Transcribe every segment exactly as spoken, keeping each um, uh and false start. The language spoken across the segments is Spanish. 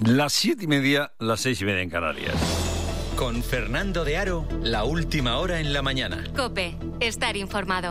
Las siete y media, las seis y media en Canarias. Con Fernando de Aro, la última hora en la mañana. COPE, estar informado.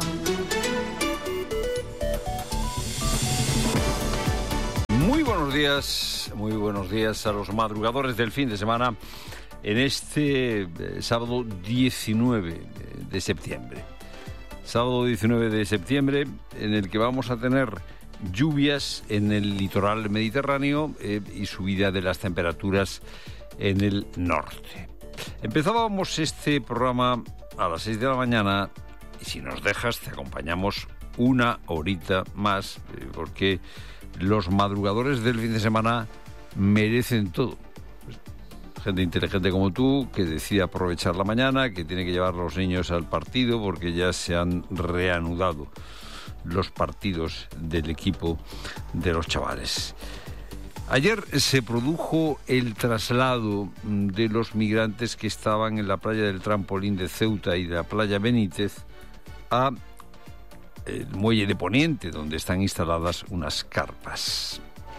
Muy buenos días, muy buenos días a los madrugadores del fin de semana en este eh, sábado diecinueve de septiembre. Sábado diecinueve de septiembre, en el que vamos a tener lluvias en el litoral mediterráneo eh, y subida de las temperaturas en el norte. Empezábamos este programa a las seis de la mañana y si nos dejas te acompañamos una horita más eh, porque los madrugadores del fin de semana merecen todo. Gente inteligente como tú que decide aprovechar la mañana, que tiene que llevar a los niños al partido porque ya se han reanudado los partidos del equipo de los chavales. Ayer se produjo el traslado de los migrantes que estaban en la playa del Trampolín de Ceuta y de la playa Benítez a el muelle de Poniente, donde están instaladas unas carpas.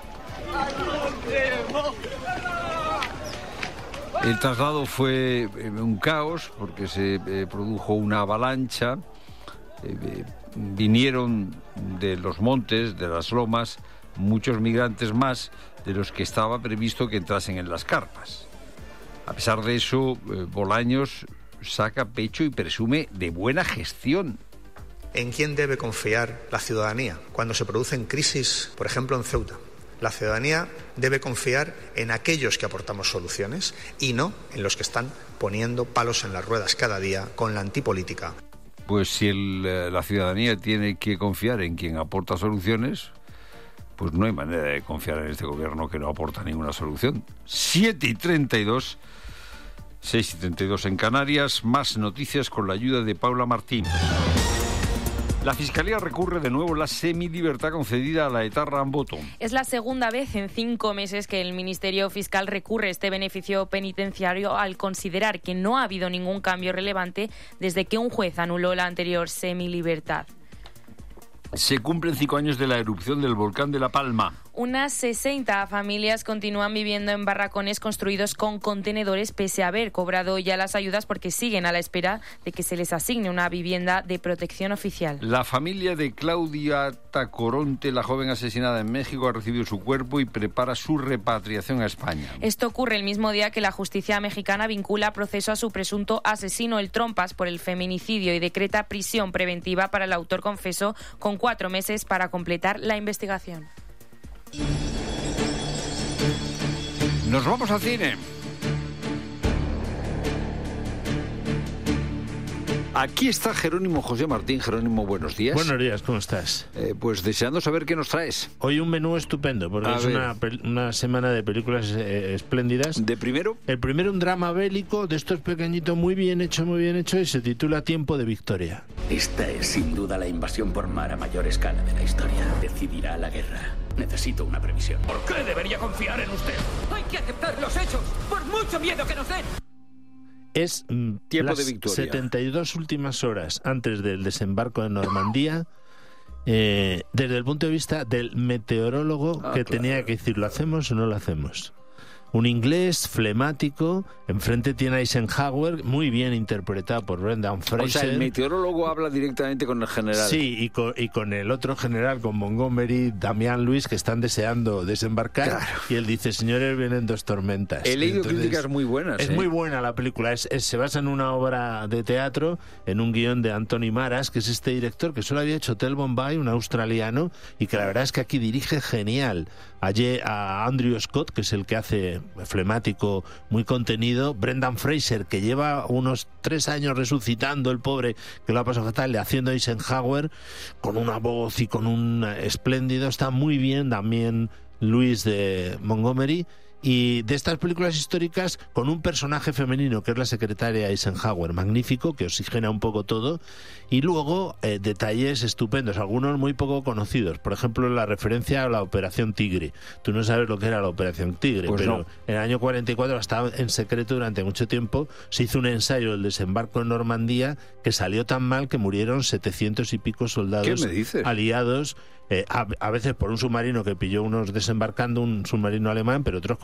El traslado fue un caos porque se eh, produjo una avalancha. Eh, vinieron de los montes, de las lomas, muchos migrantes más de los que estaba previsto que entrasen en las carpas. A pesar de eso, eh, Bolaños saca pecho y presume de buena gestión. ¿En quién debe confiar la ciudadanía cuando se producen crisis, por ejemplo, en Ceuta? La ciudadanía debe confiar en aquellos que aportamos soluciones y no en los que están poniendo palos en las ruedas cada día con la antipolítica. Pues si el, la ciudadanía tiene que confiar en quien aporta soluciones, pues no hay manera de confiar en este gobierno que no aporta ninguna solución. siete y treinta y dos, seis y treinta y dos en Canarias, más noticias con la ayuda de Paula Martín. La Fiscalía recurre de nuevo la semilibertad concedida a la etarra Amboto. Es la segunda vez en cinco meses que el Ministerio Fiscal recurre este beneficio penitenciario al considerar que no ha habido ningún cambio relevante desde que un juez anuló la anterior semilibertad. Se cumplen cinco años de la erupción del volcán de La Palma. Unas sesenta familias continúan viviendo en barracones construidos con contenedores pese a haber cobrado ya las ayudas porque siguen a la espera de que se les asigne una vivienda de protección oficial. La familia de Claudia Tacoronte, la joven asesinada en México, ha recibido su cuerpo y prepara su repatriación a España. Esto ocurre el mismo día que la justicia mexicana vincula a proceso a su presunto asesino, el Trompas, por el feminicidio y decreta prisión preventiva para el autor confeso con cuatro meses para completar la investigación. Nos vamos al cine. Aquí está Jerónimo José Martín. Jerónimo, buenos días. Buenos días, ¿cómo estás? Eh, pues deseando saber qué nos traes. Hoy un menú estupendo, porque A es una, una semana de películas eh, espléndidas. ¿De primero? El primero, un drama bélico, de estos pequeñitos, muy bien hecho, muy bien hecho, y se titula Tiempo de Victoria. Esta es sin duda la invasión por mar a mayor escala de la historia. Decidirá la guerra. Necesito una previsión. ¿Por qué debería confiar en usted? Hay que aceptar los hechos, por mucho miedo que nos den. Es mm, Tiempo las de Victoria. setenta y dos últimas horas antes del desembarco de Normandía, eh, desde el punto de vista del meteorólogo Ah, que claro. tenía que decir, ¿lo hacemos o no lo hacemos? Un inglés flemático, enfrente tiene a Eisenhower, muy bien interpretado por Brendan Fraser. O sea, el meteorólogo habla directamente con el general. Sí, y con, y con el otro general, con Montgomery, Damián Luis, que están deseando desembarcar. Claro. Y él dice, señores, vienen dos tormentas. He leído Entonces, críticas muy buenas. Es ¿eh? muy buena la película. Es, es- se basa en una obra de teatro, en un guión de Anthony Maras, que es este director que solo había hecho Hotel Bombay, un australiano, y que la verdad es que aquí dirige genial. Allí a Andrew Scott, que es el que hace flemático, muy contenido. Brendan Fraser, que lleva unos tres años resucitando, el pobre, que lo ha pasado fatal, haciendo Eisenhower, con una voz y con un espléndido. Está muy bien también Luis de Montgomery. Y de estas películas históricas, con un personaje femenino que es la secretaria Eisenhower, magnífico, que oxigena un poco todo, y luego eh, detalles estupendos, algunos muy poco conocidos. Por ejemplo, la referencia a la Operación Tigre. Tú no sabes lo que era la Operación Tigre, Pues pero no. en el año cuarenta y cuatro, hasta en secreto durante mucho tiempo, se hizo un ensayo del desembarco en Normandía que salió tan mal que murieron setecientos y pico soldados ¿Qué me dices? aliados, eh, a, a veces por un submarino que pilló unos desembarcando, un submarino alemán, pero otros con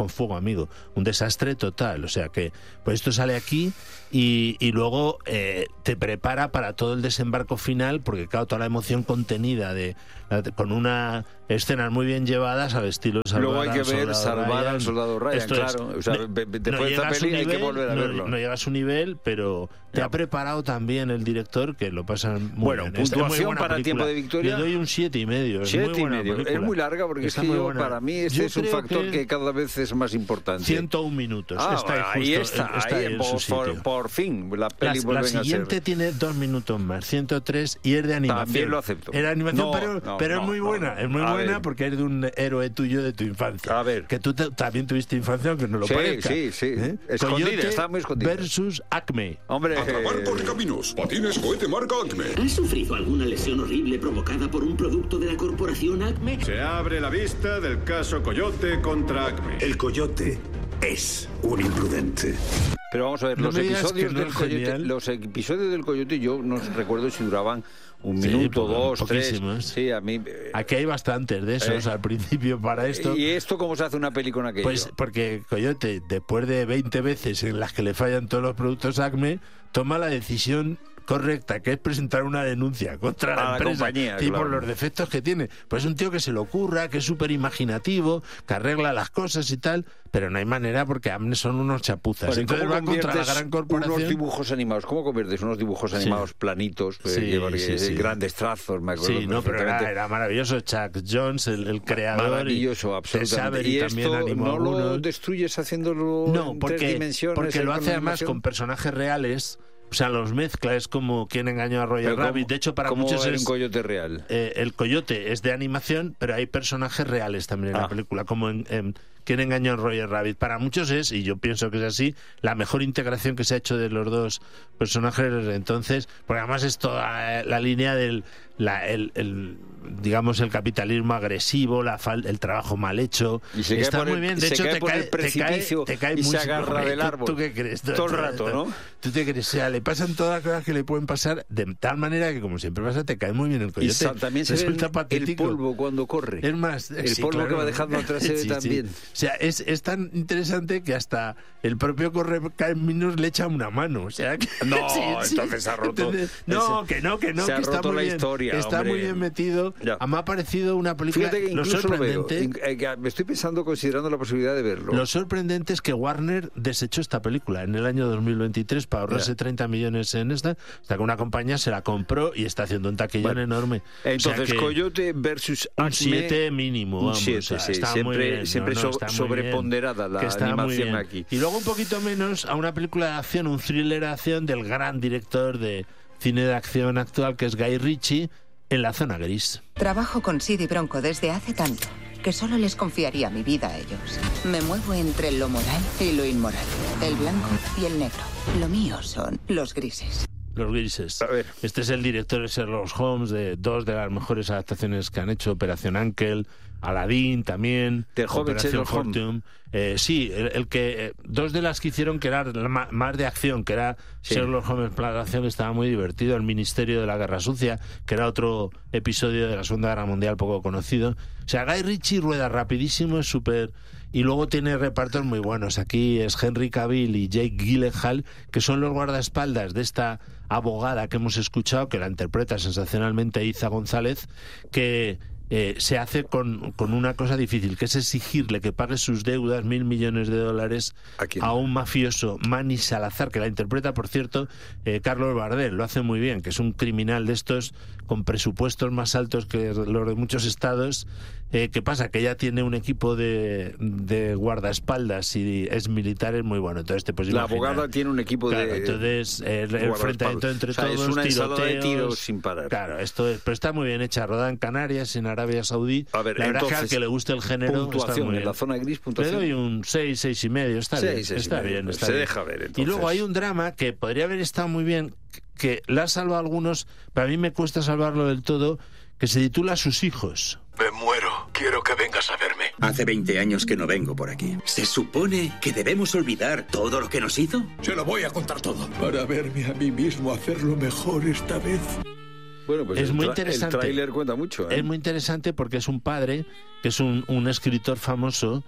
con fuego, amigo. Un desastre total. O sea que, pues esto sale aquí y, y luego eh, te prepara para todo el desembarco final, porque claro, toda la emoción contenida de, de con una escenas muy bien llevadas al estilo Salvar Luego hay que ver al Salvar Ryan. al Soldado Ryan, Esto claro. Es, o sea, no, después no de esta peli nivel, hay que volver a no, verlo. No llega a su nivel, pero te no. ha preparado también el director, que lo pasan muy bueno, bien. puntuación para película. Tiempo de Victoria. Le doy un siete y medio. Es siete muy y buena medio. película. Es muy larga porque Está es que yo, buena. para mí este Yo es un factor que... que cada vez es más importante. ciento uno minutos. Ah, está ahí, ahí justo, está. está ahí, ahí en por, su por, sitio. por fin, la peli La, vuelve la a ser. siguiente tiene dos minutos más, ciento tres, y es de animación. También lo acepto. Era animación, No, pero, no, pero no, es muy buena. no. Es muy A buena ver. porque es de un héroe tuyo de tu infancia. A ver. Que tú te, también tuviste infancia, aunque no lo Sí, parezca. sí, sí. ¿Eh? Escondida, Coyote está muy escondida. versus Acme. Hombre, Atrapar correcaminos. Patines cohete marca Acme. ¿Has sufrido alguna lesión horrible provocada por un producto de la corporación Acme? Se abre la vista del caso Coyote contra Acme. El coyote es un imprudente. pero vamos a ver, No los me digas episodios que no del es Coyote, genial. los episodios del Coyote yo no recuerdo si duraban un Sí, minuto, po- dos, tres. poquísimos. Sí, a mí. eh, Aquí hay bastantes de esos Eh. al principio para esto. ¿Y esto cómo se hace una peli con aquello? Pues porque Coyote, después de veinte veces en las que le fallan todos los productos Acme, toma la decisión correcta, que es presentar una denuncia contra la A la empresa compañía, y claro. por los defectos que tiene. Pues es un tío que se le ocurra, que es súper imaginativo, que arregla las cosas y tal, pero no hay manera porque Acme son unos chapuzas. Bueno, ¿y Entonces cómo va contra la conviertes gran corporación. unos dibujos animados? ¿Cómo conviertes unos dibujos Sí. animados planitos, eh, Sí, que- porque sí, sí. grandes trazos, me acuerdo Sí, no, pero era, perfectamente? era maravilloso. Chuck Jones, el, el creador. Maravilloso, y absolutamente. Tess Avery ¿Y también esto animó no lo algunos. destruyes haciéndolo No, en porque, tres dimensiones? porque ahí lo con hace además animación? con personajes reales. O sea, los mezcla, es como quien engañó a Roger Pero Rabbit. ¿cómo- De hecho, para cómo muchos era es... un coyote real? eh, el coyote es de animación, pero hay personajes reales también en Ah. la película, como en, en Quien engañó a Roger Rabbit. Para muchos es, y yo pienso que es así, la mejor integración que se ha hecho de los dos personajes desde entonces, porque además es toda la línea del, la, el, el, digamos, el capitalismo agresivo, la fal, el trabajo mal hecho. Y se cae Está por muy el- bien. De se hecho, cae te por cae, el te cae, precipicio te cae y se muy- agarra hombre, del ¿tú- árbol. ¿Tú qué crees? Todo el rato, ¿no? ¿Tú te crees? O sea, le pasan todas las cosas que le pueden pasar de tal manera que, como siempre pasa, te cae muy bien el Y coyote. sa- también se ve Resulta el, el patético. polvo cuando corre. Es más, el sí, polvo claro. que va dejando atrás se ve Sí, sí. también. O sea, es, es tan interesante que hasta el propio Correcaminos le echa una mano. O sea, que, No, sí, sí. entonces se ha roto. Entonces, no, Ese- que no, que no, se ha que está roto muy la bien. historia, Está hombre. muy bien metido. Ya. A mí me ha parecido una película. Fíjate que Lo incluso lo veo. sorprendente. In- eh, que Me estoy pensando, considerando la posibilidad de verlo. Lo sorprendente es que Warner desechó esta película en el año dos mil veintitrés para ahorrarse Ya. treinta millones en esta, hasta que una compañía se la compró y está haciendo un taquillón Bueno, enorme. Entonces, O sea que Coyote versus un Acme, siete mínimo, un vamos, siete, o sea, sí. está muy Siempre, bien. siempre No, no, so- está muy sobreponderada bien. la Que está muy animación bien. aquí. Y luego un poquito menos a una película de acción, un thriller de acción del gran director de cine de acción actual que es Guy Ritchie, En la zona gris. Trabajo con Sid y Bronco desde hace tanto que solo les confiaría mi vida a ellos. Me muevo entre lo moral y lo inmoral, el blanco y el negro. Lo mío son los grises. Los grises. A ver. Este es el director de Sherlock Holmes, de dos de las mejores adaptaciones que han hecho, Operación Ángel, Aladdin también, Del joven Operación Sherlock Holmes. Fortune. Eh, sí, el, el que eh, dos de las que hicieron que eran la ma- más de acción, que era Sí. Sherlock Holmes Plan de Acción, que estaba muy divertido, El Ministerio de la Guerra Sucia, que era otro episodio de la Segunda Guerra Mundial poco conocido. O sea, Guy Ritchie rueda rapidísimo, es súper... Y luego tiene repartos muy buenos. Aquí es Henry Cavill y Jake Gyllenhaal, que son los guardaespaldas de esta abogada que hemos escuchado, que la interpreta sensacionalmente Iza González, que eh, se hace con, con una cosa difícil, que es exigirle que pague sus deudas, mil millones de dólares, ¿A quién? a un mafioso, Manny Salazar, que la interpreta, por cierto, eh, Carlos Bardel. Lo hace muy bien, que es un criminal de estos con presupuestos más altos que los de muchos estados. Eh, ¿Qué pasa? Que ella tiene un equipo de, de guardaespaldas y es militares muy bueno. Entonces te puedes La imaginar. abogada tiene un equipo Claro, de... entonces eh, el guardaespaldas. enfrentamiento entre O sea, es todos, una ensalada de tiroteos. tiros sin parar. Claro, esto es, pero está muy bien hecha, rodada en Canarias, en Arabia Saudí. A ver, la verdad que al entonces, que le guste el género está puntuación, muy en bien. la zona gris, Le puntuación. doy un seis, seis y medio, está Seis, bien, seis y está medio. bien, está Se bien. deja ver, Y entonces. luego hay un drama que podría haber estado muy bien, que la ha salvado a algunos, pero a mí me cuesta salvarlo del todo, que se titula Sus hijos. Me muero. Quiero que vengas a verme. Hace veinte años que no vengo por aquí. ¿Se supone que debemos olvidar todo lo que nos hizo? Se lo voy a contar todo. Para verme a mí mismo hacerlo mejor esta vez. Bueno, pues Es el muy tra- interesante. El tráiler cuenta mucho, ¿eh? Es muy interesante porque es un padre, que es un, un escritor famoso,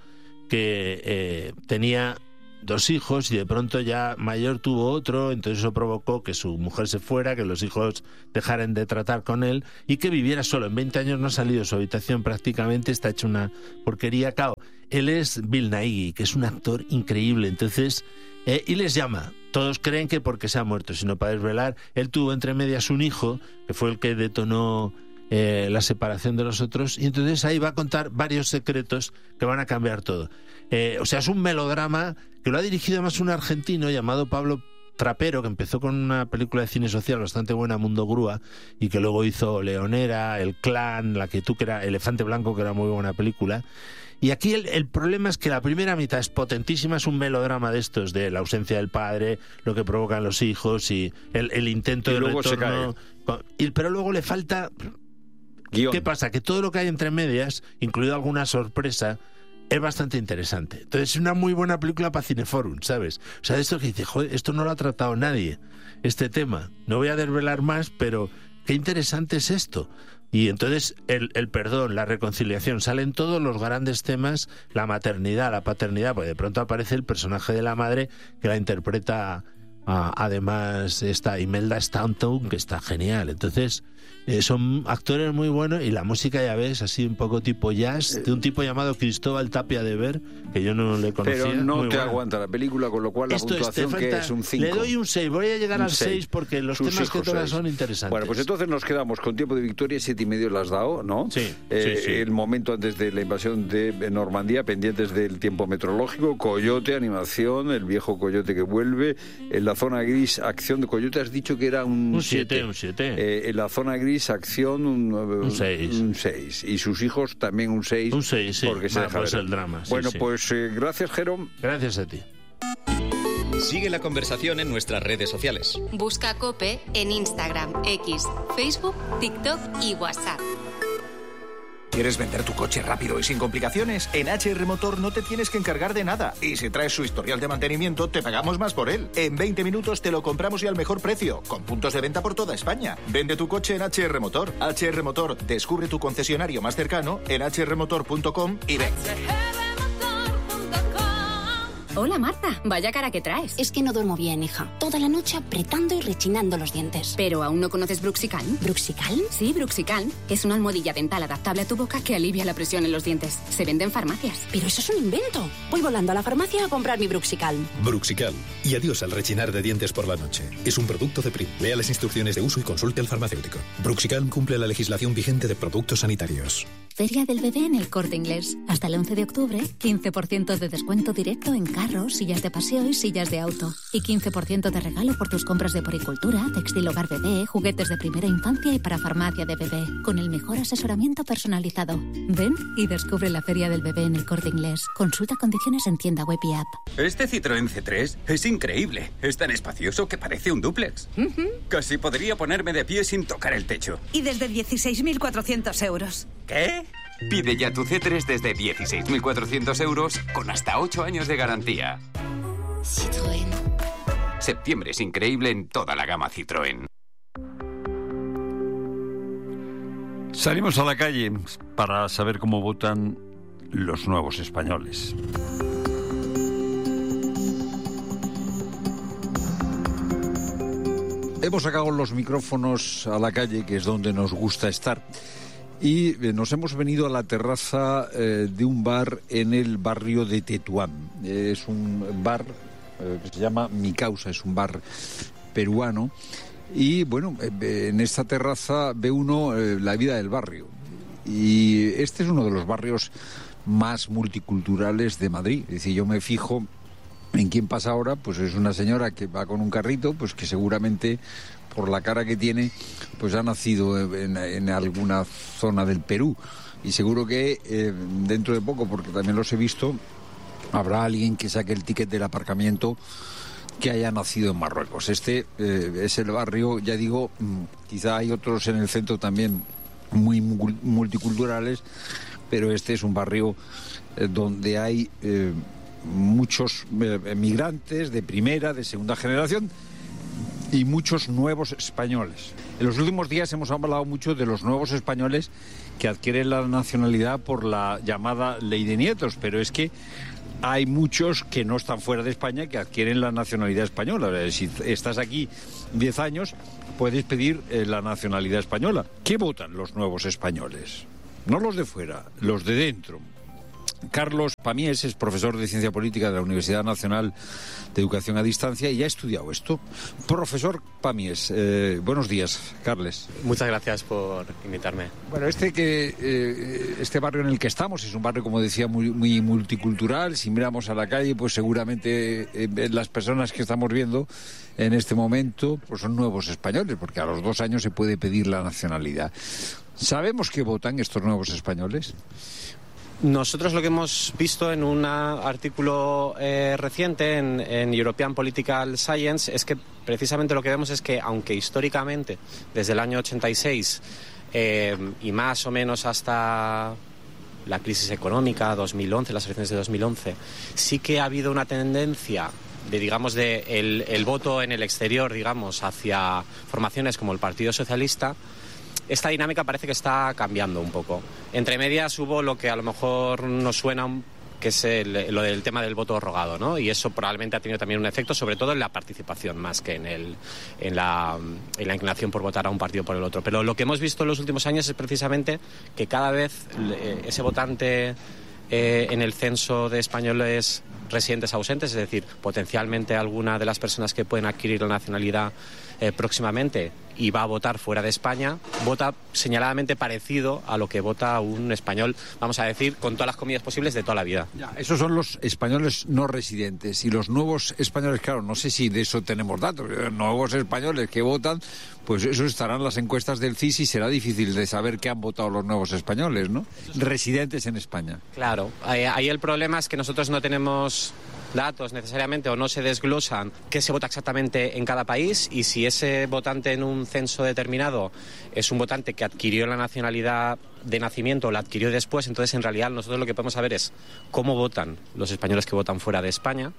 que eh, tenía dos hijos y de pronto ya mayor tuvo otro, entonces eso provocó que su mujer se fuera, que los hijos dejaran de tratar con él y que viviera solo. En veinte años no ha salido de su habitación prácticamente, está hecho una porquería. Claro, él es Bill Nighy, que es un actor increíble, entonces, eh, y les llama. Todos creen que porque se ha muerto, sino para desvelar. Él tuvo entre medias un hijo, que fue el que detonó eh, la separación de los otros, y entonces ahí va a contar varios secretos que van a cambiar todo. Eh, o sea, es un melodrama que lo ha dirigido además un argentino llamado Pablo Trapero, que empezó con una película de cine social bastante buena, Mundo Grúa, y que luego hizo Leonera, El Clan, La que tú, que era Elefante Blanco, que era muy buena película. Y aquí el, el problema es que la primera mitad es potentísima, es un melodrama de estos, de la ausencia del padre, lo que provocan los hijos y el, el intento y de luego retorno. Se cae. Con, y, pero luego le falta... Guión. ¿Qué pasa? Que todo lo que hay entre medias, incluido alguna sorpresa, es bastante interesante. Entonces es una muy buena película para Cineforum, ¿sabes? O sea, esto que dice, joder, esto no lo ha tratado nadie, este tema. No voy a desvelar más, pero qué interesante es esto. Y entonces el, el perdón, la reconciliación, salen todos los grandes temas, la maternidad, la paternidad, pues de pronto aparece el personaje de la madre que la interpreta a, además esta Imelda Staunton, que está genial. Entonces eh, son actores muy buenos y la música, ya ves, así un poco tipo jazz, de un tipo llamado Cristóbal Tapia de Ver, que yo no le conocía. Pero no muy te buena. aguanta la película, con lo cual la Esto puntuación es, que falta, es un cinco. Le doy un seis, voy a llegar Un al seis porque los Sus temas que hijos todas seis. son interesantes. Bueno, pues entonces nos quedamos con tiempo de victoria, siete y medio le has dado, ¿no? Sí, eh, sí, sí. El momento antes de la invasión de Normandía, pendientes del tiempo meteorológico, Coyote, animación, el viejo Coyote que vuelve, en la zona gris, acción de Coyote, has dicho que era un Un siete, un siete. Eh, en la zona gris, acción, un, Un seis. Un seis. Y sus hijos también un seis. Un seis, sí. Porque se Va, deja pues ver. el drama, sí, bueno, sí. pues eh, gracias, Jero. Gracias a ti. Sigue la conversación en nuestras redes sociales. Busca COPE en Instagram, X, Facebook, TikTok y WhatsApp. ¿Quieres vender tu coche rápido y sin complicaciones? En H R Motor no te tienes que encargar de nada. Y si traes su historial de mantenimiento, te pagamos más por él. En veinte minutos te lo compramos y al mejor precio, con puntos de venta por toda España. Vende tu coche en H R Motor. H R Motor, descubre tu concesionario más cercano en h r motor punto com y ven. Hola, Marta. Vaya cara que traes. Es que no duermo bien, hija. Toda la noche apretando y rechinando los dientes. ¿Pero aún no conoces Bruxicalm? ¿Bruxicalm? Sí, Bruxicalm. Es una almohadilla dental adaptable a tu boca que alivia la presión en los dientes. Se vende en farmacias. Pero eso es un invento. Voy volando a la farmacia a comprar mi Bruxicalm. Bruxicalm. Y adiós al rechinar de dientes por la noche. Es un producto de Prim. Lea las instrucciones de uso y consulte al farmacéutico. Bruxicalm cumple la legislación vigente de productos sanitarios. Feria del Bebé en el Corte Inglés. Hasta el once de octubre, quince por ciento de descuento directo en carros, sillas de paseo y sillas de auto. Y quince por ciento de regalo por tus compras de poricultura, textil hogar bebé, juguetes de primera infancia y para farmacia de bebé. Con el mejor asesoramiento personalizado. Ven y descubre la Feria del Bebé en el Corte Inglés. Consulta condiciones en tienda web y app. Este Citroën C tres es increíble. Es tan espacioso que parece un dúplex. Uh-huh. Casi podría ponerme de pie sin tocar el techo. Y desde dieciséis mil cuatrocientos euros. ¿Qué? Pide ya tu C tres desde dieciséis mil cuatrocientos euros con hasta ocho años de garantía. Citroën. Septiembre es increíble en toda la gama Citroën. Salimos a la calle para saber cómo votan los nuevos españoles. Hemos sacado los micrófonos a la calle, que es donde nos gusta estar. Y eh, nos hemos venido a la terraza eh, de un bar en el barrio de Tetuán. Eh, es un bar eh, que se llama Mi Causa, es un bar peruano. Y bueno, eh, en esta terraza ve uno eh, la vida del barrio. Y este es uno de los barrios más multiculturales de Madrid. Es decir, yo me fijo en quién pasa ahora, pues es una señora que va con un carrito, pues que seguramente por la cara que tiene, pues ha nacido en, en alguna zona del Perú. Y seguro que eh, dentro de poco, porque también los he visto, habrá alguien que saque el ticket del aparcamiento que haya nacido en Marruecos. Este eh, es el barrio, ya digo, quizá hay otros en el centro también muy multiculturales, pero este es un barrio eh, donde hay eh, muchos eh, migrantes de primera, de segunda generación, y muchos nuevos españoles. En los últimos días hemos hablado mucho de los nuevos españoles que adquieren la nacionalidad por la llamada Ley de Nietos, pero es que hay muchos que no están fuera de España que adquieren la nacionalidad española. Si estás aquí diez años, puedes pedir eh, la nacionalidad española. ¿Qué votan los nuevos españoles? No los de fuera, los de dentro. Carlos Pamies es profesor de Ciencia Política de la Universidad Nacional de Educación a Distancia y ha estudiado esto. Profesor Pamies, eh, buenos días, Carles. Muchas gracias por invitarme. Bueno, este que eh, este barrio en el que estamos es un barrio, como decía, muy, muy multicultural. Si miramos a la calle, pues seguramente eh, las personas que estamos viendo en este momento pues son nuevos españoles, porque a los dos años se puede pedir la nacionalidad. ¿Sabemos qué votan estos nuevos españoles? Nosotros lo que hemos visto en un artículo eh, reciente en, en European Political Science es que precisamente lo que vemos es que, aunque históricamente desde el año ochenta y seis eh, y más o menos hasta la crisis económica dos mil once, las elecciones de dos mil once, sí que ha habido una tendencia de, digamos, de el, el voto en el exterior, digamos, hacia formaciones como el Partido Socialista. Esta dinámica parece que está cambiando un poco. Entre medias hubo lo que a lo mejor nos suena, que es el, lo del tema del voto rogado, ¿no? Y eso probablemente ha tenido también un efecto, sobre todo en la participación, más que en, el, en, la, en la inclinación por votar a un partido por el otro. Pero lo que hemos visto en los últimos años es precisamente que cada vez ese votante eh, en el censo de españoles residentes ausentes, es decir, potencialmente alguna de las personas que pueden adquirir la nacionalidad eh, próximamente y va a votar fuera de España, vota señaladamente parecido a lo que vota un español, vamos a decir, con todas las comillas posibles de toda la vida. Ya, esos son los españoles no residentes. Y los nuevos españoles, claro, no sé si de eso tenemos datos, nuevos españoles que votan, pues eso estarán en las encuestas del C I S y será difícil de saber qué han votado los nuevos españoles, ¿no? Residentes en España. Claro, ahí, ahí el problema es que nosotros no tenemos datos necesariamente, o no se desglosan qué se vota exactamente en cada país, y si ese votante en un censo determinado es un votante que adquirió la nacionalidad de nacimiento o la adquirió después, entonces en realidad nosotros lo que podemos saber es cómo votan los españoles que votan fuera de España.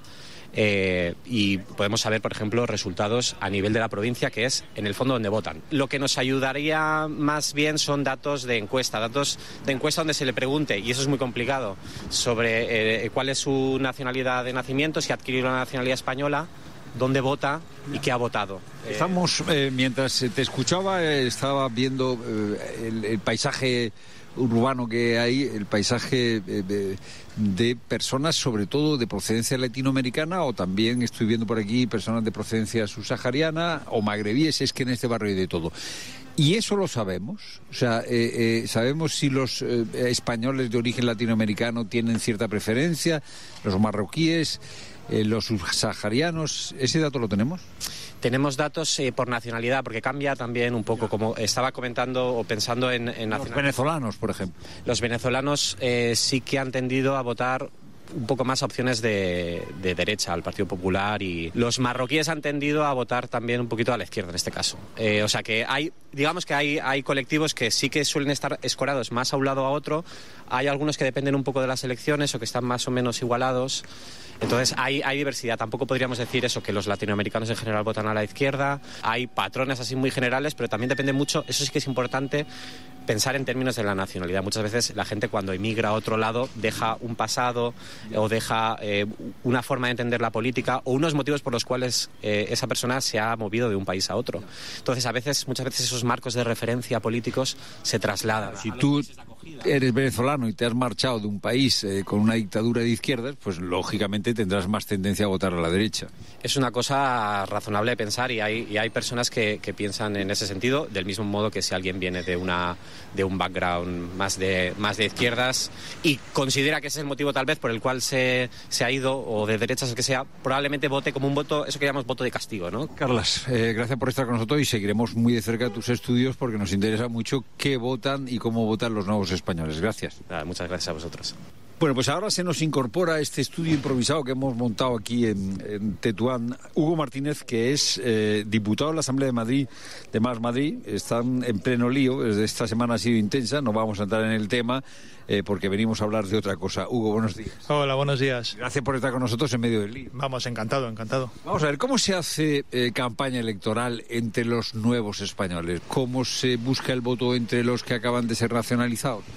Eh, y podemos saber, por ejemplo, resultados a nivel de la provincia, que es en el fondo donde votan. Lo que nos ayudaría más bien son datos de encuesta, datos de encuesta donde se le pregunte, y eso es muy complicado, sobre eh, cuál es su nacionalidad de nacimiento, si ha adquirido la nacionalidad española, dónde vota y qué ha votado. Estamos, eh, mientras te escuchaba, eh, estaba viendo eh, el, el paisaje urbano que hay, el paisaje eh, de, de personas, sobre todo de procedencia latinoamericana, o también estoy viendo por aquí personas de procedencia subsahariana o magrebíes. Es que en este barrio hay de todo. Y eso lo sabemos, o sea, eh, eh, sabemos si los eh, españoles de origen latinoamericano tienen cierta preferencia, los marroquíes, eh, los subsaharianos. ¿Ese dato lo tenemos? Tenemos datos eh, por nacionalidad, porque cambia también un poco, como estaba comentando o pensando en, en los venezolanos, por ejemplo. Los venezolanos eh, sí que han tendido a votar un poco más a opciones de, de derecha, al Partido Popular, y los marroquíes han tendido a votar también un poquito a la izquierda en este caso. Eh, o sea que hay, digamos que hay, hay colectivos que sí que suelen estar escorados más a un lado o a otro, hay algunos que dependen un poco de las elecciones o que están más o menos igualados. Entonces hay, hay diversidad, tampoco podríamos decir eso, que los latinoamericanos en general votan a la izquierda, hay patrones así muy generales, pero también depende mucho, eso sí que es importante, pensar en términos de la nacionalidad. Muchas veces la gente cuando emigra a otro lado deja un pasado o deja eh, una forma de entender la política o unos motivos por los cuales eh, esa persona se ha movido de un país a otro. Entonces a veces, muchas veces esos marcos de referencia políticos se trasladan. Si tú eres venezolano y te has marchado de un país eh, con una dictadura de izquierdas, pues lógicamente tendrás más tendencia a votar a la derecha. Es una cosa razonable de pensar, y hay, y hay personas que, que piensan en ese sentido, del mismo modo que si alguien viene de una de un background más de más de izquierdas y considera que ese es el motivo tal vez por el cual se, se ha ido, o de derechas o que sea, probablemente vote como un voto, eso que llamamos voto de castigo, ¿no? Carlas, eh, gracias por estar con nosotros y seguiremos muy de cerca tus estudios porque nos interesa mucho qué votan y cómo votan los nuevos españoles. Gracias. Nada, muchas gracias a vosotros. Bueno, pues ahora se nos incorpora este estudio improvisado que hemos montado aquí en, en Tetuán. Hugo Martínez, que es eh, diputado en la Asamblea de Madrid, de Más Madrid. Están en pleno lío, desde esta semana ha sido intensa, no vamos a entrar en el tema eh, porque venimos a hablar de otra cosa. Hugo, buenos días. Hola, buenos días. Gracias por estar con nosotros en medio del lío. Vamos, encantado, encantado. Vamos a ver, ¿cómo se hace eh, campaña electoral entre los nuevos españoles? ¿Cómo se busca el voto entre los que acaban de ser nacionalizados?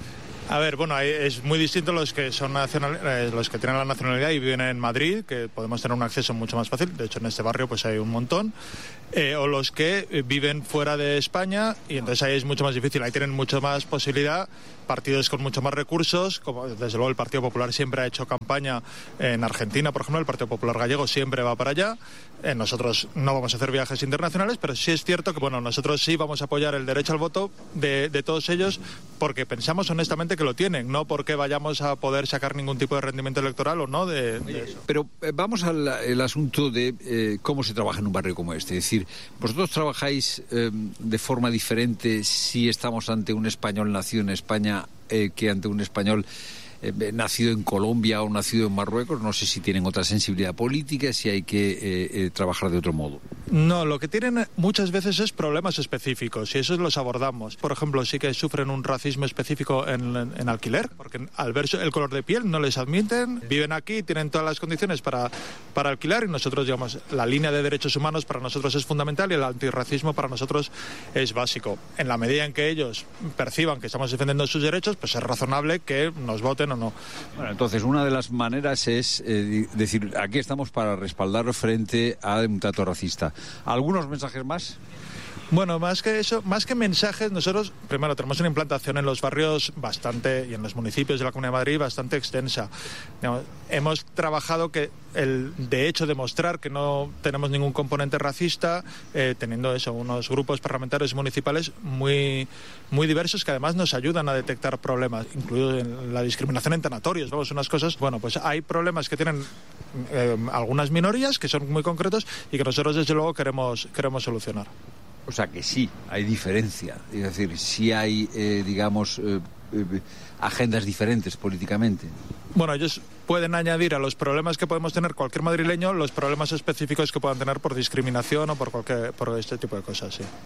A ver, bueno, es muy distinto los que son nacional, eh, los que tienen la nacionalidad y viven en Madrid, que podemos tener un acceso mucho más fácil. De hecho, en este barrio pues hay un montón. Eh, o los que eh, viven fuera de España y entonces ahí es mucho más difícil. Ahí tienen mucho más posibilidad. Partidos con mucho más recursos, como desde luego el Partido Popular siempre ha hecho campaña en Argentina, por ejemplo, el Partido Popular gallego siempre va para allá. Eh, nosotros no vamos a hacer viajes internacionales, pero sí es cierto que bueno, nosotros sí vamos a apoyar el derecho al voto de, de todos ellos porque pensamos honestamente que lo tienen, no porque vayamos a poder sacar ningún tipo de rendimiento electoral o no de, de eso. Pero eh, vamos al el asunto de eh, cómo se trabaja en un barrio como este. Es decir, vosotros trabajáis eh, de forma diferente si estamos ante un español nacido en España Eh, que ante un español eh, nacido en Colombia o nacido en Marruecos. No sé si tienen otra sensibilidad política, si hay que eh, eh, trabajar de otro modo. No, lo que tienen muchas veces es problemas específicos y esos los abordamos. Por ejemplo, sí que sufren un racismo específico en, en alquiler, porque al ver el color de piel no les admiten, viven aquí, tienen todas las condiciones para, para alquilar y nosotros, digamos, la línea de derechos humanos para nosotros es fundamental y el antirracismo para nosotros es básico. En la medida en que ellos perciban que estamos defendiendo sus derechos, pues es razonable que nos voten o no. Bueno, entonces una de las maneras es eh, decir, aquí estamos para respaldar frente a un trato racista. ¿Algunos mensajes más? Bueno, más que eso, más que mensajes, nosotros primero tenemos una implantación en los barrios bastante, y en los municipios de la Comunidad de Madrid bastante extensa. Digamos, hemos trabajado que el de hecho demostrar que no tenemos ningún componente racista, eh, teniendo eso, unos grupos parlamentarios municipales muy, muy diversos que además nos ayudan a detectar problemas, incluido en la discriminación en tanatorios, vamos, unas cosas, bueno, pues hay problemas que tienen eh, algunas minorías que son muy concretos y que nosotros desde luego queremos, queremos solucionar. O sea que sí, hay diferencia, es decir, sí hay, eh, digamos, eh, eh, agendas diferentes políticamente. Bueno, ellos pueden añadir a los problemas que podemos tener cualquier madrileño los problemas específicos que puedan tener por discriminación o por cualquier, por este tipo de cosas, sí.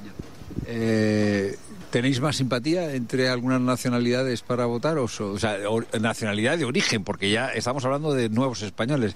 Eh, ¿Tenéis más simpatía entre algunas nacionalidades para votar? O, so, o sea, o, nacionalidad de origen, porque ya estamos hablando de nuevos españoles.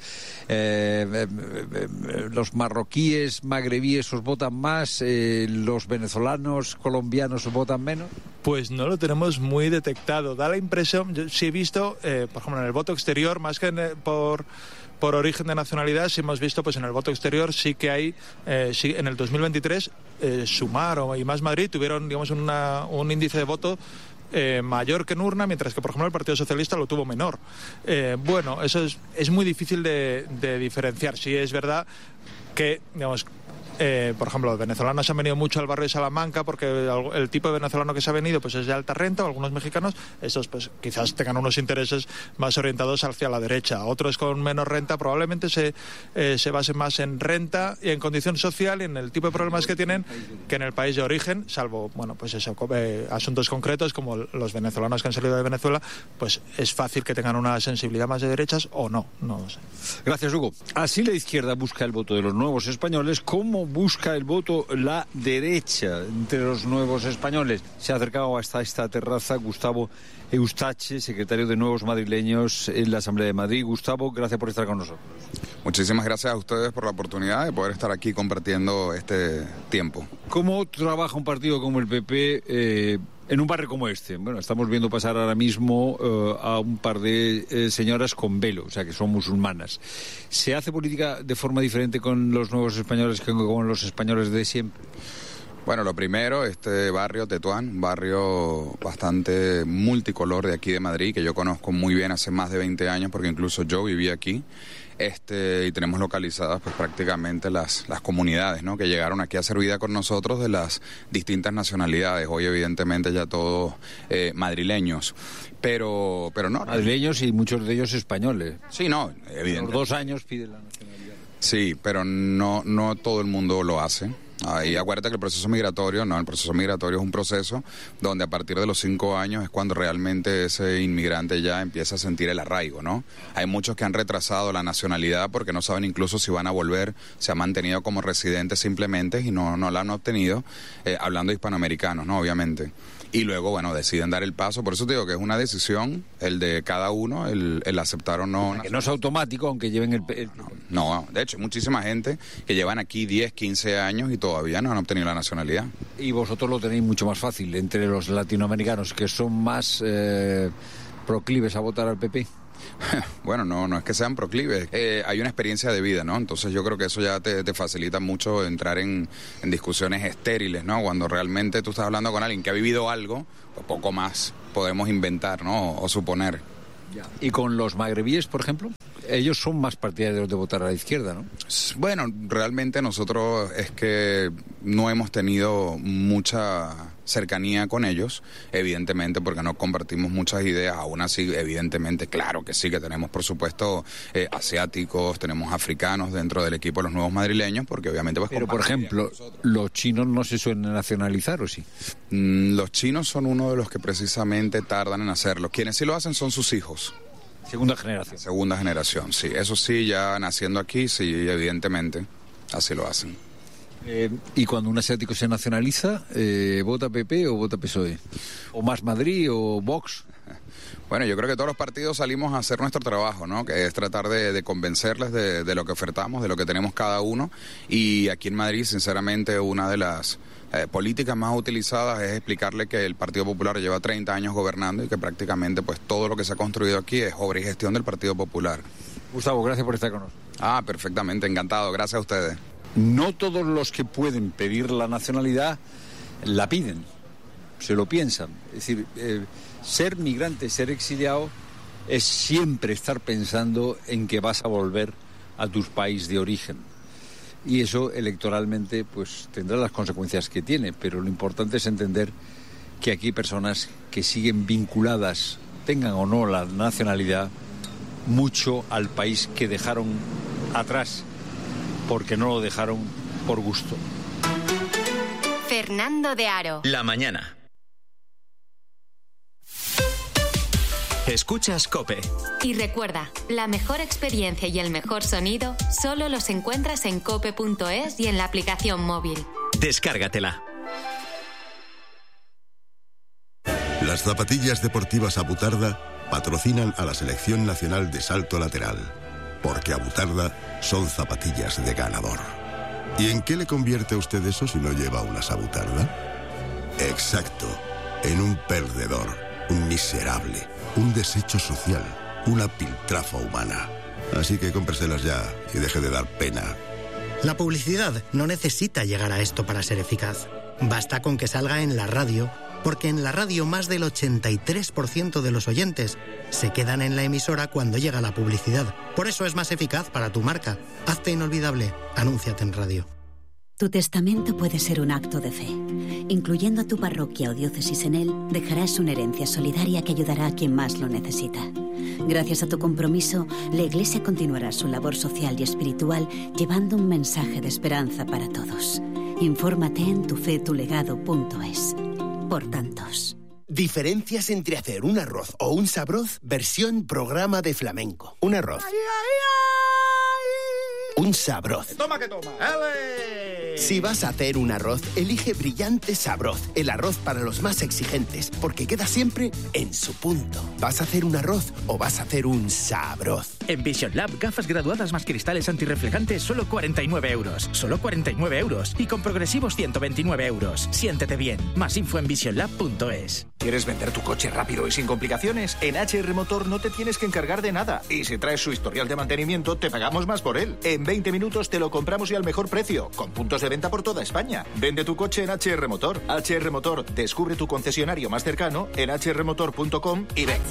Eh, eh, eh, ¿Los marroquíes, magrebíes os votan más? Eh, ¿Los venezolanos, colombianos os votan menos? Pues no lo tenemos muy detectado. Da la impresión, yo sí he visto, eh, por ejemplo, en el voto exterior, más que en, por... por origen de nacionalidad, si hemos visto pues en el voto exterior sí que hay, eh, sí, en el dos mil veintitrés eh, Sumar o, y Más Madrid tuvieron, digamos, una, un índice de voto eh, mayor que en urna, mientras que por ejemplo el Partido Socialista lo tuvo menor. Eh, bueno, eso es, es muy difícil de, de diferenciar. Sí es verdad que, digamos, Eh, por ejemplo, los venezolanos han venido mucho al barrio de Salamanca porque el, el tipo de venezolano que se ha venido pues es de alta renta, o algunos mexicanos, estos pues quizás tengan unos intereses más orientados hacia la derecha. Otros con menos renta probablemente se, eh, se basen más en renta y en condición social y en el tipo de problemas que tienen que en el país de origen, salvo, bueno, pues eso, eh, asuntos concretos como los venezolanos que han salido de Venezuela, pues es fácil que tengan una sensibilidad más de derechas o no, no lo sé. Gracias, Hugo. Así la izquierda busca el voto de los nuevos españoles, ¿cómo busca el voto la derecha entre los nuevos españoles? Se ha acercado hasta esta terraza Gustavo Eustache, secretario de Nuevos Madrileños en la Asamblea de Madrid. Gustavo, gracias por estar con nosotros. Muchísimas gracias a ustedes por la oportunidad de poder estar aquí compartiendo este tiempo. ¿Cómo trabaja un partido como el P P eh, en un barrio como este? Bueno, estamos viendo pasar ahora mismo eh, a un par de eh, señoras con velo, o sea, que son musulmanas. ¿Se hace política de forma diferente con los nuevos españoles que con los españoles de siempre? Bueno, lo primero, este barrio Tetuán, un barrio bastante multicolor de aquí de Madrid, que yo conozco muy bien hace más de veinte años, porque incluso yo viví aquí. Este, y tenemos localizadas pues prácticamente las, las comunidades, ¿no?, que llegaron aquí a hacer vida con nosotros de las distintas nacionalidades, hoy evidentemente ya todos eh, madrileños, pero, pero no. Madrileños y muchos de ellos españoles. Sí, no, evidentemente. Por dos años piden la nacionalidad. Sí, pero no, no todo el mundo lo hace. Ahí acuérdate que el proceso migratorio, no, el proceso migratorio es un proceso donde a partir de los cinco años es cuando realmente ese inmigrante ya empieza a sentir el arraigo, ¿no? Hay muchos que han retrasado la nacionalidad porque no saben incluso si van a volver, se han mantenido como residentes simplemente y no, no la han obtenido, eh, hablando de hispanoamericanos, ¿no? Obviamente. Y luego, bueno, deciden dar el paso. Por eso te digo que es una decisión, el de cada uno, el, el aceptar o no. Que no es automático, aunque lleven el... el... No, No, de hecho, hay muchísima gente que llevan aquí diez, quince años y todavía no han obtenido la nacionalidad. Y vosotros lo tenéis mucho más fácil entre los latinoamericanos, que son más eh, proclives a votar al P P. Bueno, no, no es que sean proclives, eh, hay una experiencia de vida, ¿no? Entonces yo creo que eso ya te, te facilita mucho entrar en, en discusiones estériles, ¿no? Cuando realmente tú estás hablando con alguien que ha vivido algo, pues poco más podemos inventar, ¿no? O, o suponer. Ya. ¿Y con los magrebíes, por ejemplo? Ellos son más partidarios de votar a la izquierda, ¿no? Bueno, realmente nosotros es que no hemos tenido mucha cercanía con ellos, evidentemente, porque no compartimos muchas ideas. Aún así, evidentemente, claro que sí, que tenemos, por supuesto, eh, asiáticos, tenemos africanos dentro del equipo de los nuevos madrileños, porque obviamente... Pues, pero, por ejemplo, ¿los chinos no se suelen nacionalizar o sí? Mm, los chinos son uno de los que precisamente tardan en hacerlo. Quienes sí lo hacen son sus hijos. Segunda generación. Segunda generación, sí. Eso sí, ya naciendo aquí, sí, evidentemente, así lo hacen. Eh, y cuando un asiático se nacionaliza, eh, ¿vota P P o vota P S O E? ¿O Más Madrid o Vox? Bueno, yo creo que todos los partidos salimos a hacer nuestro trabajo, ¿no? Que es tratar de, de convencerles de, de lo que ofertamos, de lo que tenemos cada uno. Y aquí en Madrid, sinceramente, una de las eh, políticas más utilizadas es explicarle que el Partido Popular lleva treinta años gobernando y que prácticamente pues todo lo que se ha construido aquí es obra y gestión del Partido Popular. Gustavo, gracias por estar con nosotros. Ah, perfectamente, encantado. Gracias a ustedes. No todos los que pueden pedir la nacionalidad la piden, se lo piensan. Es decir, eh, ser migrante, ser exiliado, es siempre estar pensando en que vas a volver a tu país de origen. Y eso electoralmente pues tendrá las consecuencias que tiene, pero lo importante es entender que aquí hay personas que siguen vinculadas, tengan o no la nacionalidad, mucho al país que dejaron atrás, porque no lo dejaron por gusto. Fernando de Aro. La mañana. Escuchas COPE. Y recuerda, la mejor experiencia y el mejor sonido solo los encuentras en cope punto es y en la aplicación móvil. Descárgatela. Las zapatillas deportivas Abutarda patrocinan a la Selección Nacional de Salto Lateral, porque Abutarda son zapatillas de ganador. ¿Y en qué le convierte a usted eso si no lleva unas Abutarda? Exacto, en un perdedor, un miserable, un desecho social, una piltrafa humana. Así que cómpreselas ya y deje de dar pena. La publicidad no necesita llegar a esto para ser eficaz. Basta con que salga en la radio, porque en la radio más del ochenta y tres por ciento de los oyentes se quedan en la emisora cuando llega la publicidad. Por eso es más eficaz para tu marca. Hazte inolvidable. Anúnciate en radio. Tu testamento puede ser un acto de fe. Incluyendo a tu parroquia o diócesis en él, dejarás una herencia solidaria que ayudará a quien más lo necesita. Gracias a tu compromiso, la Iglesia continuará su labor social y espiritual llevando un mensaje de esperanza para todos. Infórmate en tufetulegado punto es. Por tantos. Diferencias entre hacer un arroz o un sabroz, versión programa de flamenco. Un arroz. Ay, ay, ay. Un sabroz. Toma que toma. ¡Ale! Si vas a hacer un arroz, elige Brillante Sabroz, el arroz para los más exigentes, porque queda siempre en su punto. ¿Vas a hacer un arroz o vas a hacer un sabroz? En Vision Lab, gafas graduadas más cristales antirreflejantes, solo cuarenta y nueve euros. Solo cuarenta y nueve euros. Y con progresivos ciento veintinueve euros. Siéntete bien. Más info en vision lab punto es. ¿Quieres vender tu coche rápido y sin complicaciones? En H R Motor no te tienes que encargar de nada. Y si traes su historial de mantenimiento, te pagamos más por él. En veinte minutos te lo compramos y al mejor precio, con puntos de venta por toda España. Vende tu coche en H R Motor. H R Motor, descubre tu concesionario más cercano en h r motor punto com y ven.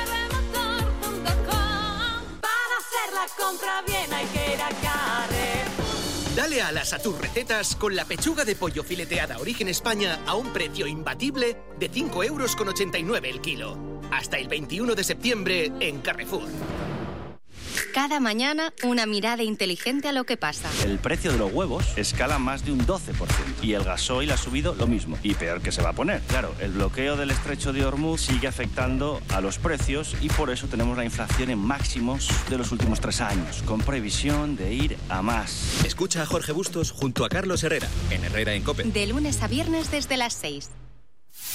Compra bien, hay que ir a Carrer. Dale alas a tus recetas con la pechuga de pollo fileteada Origen España a un precio imbatible de cinco euros con ochenta y nueve el kilo. Hasta el veintiuno de septiembre en Carrefour. Cada mañana, una mirada inteligente a lo que pasa. El precio de los huevos escala más de un doce por ciento y el gasoil ha subido lo mismo. Y peor que se va a poner. Claro, el bloqueo del estrecho de Hormuz sigue afectando a los precios y por eso tenemos la inflación en máximos de los últimos tres años, con previsión de ir a más. Escucha a Jorge Bustos junto a Carlos Herrera, en Herrera en COPE. De lunes a viernes desde las seis.